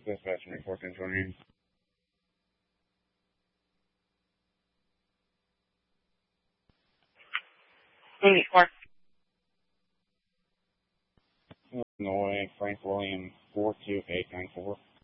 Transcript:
Dispatch and report control name. 84. Illinois, Frank William 42894.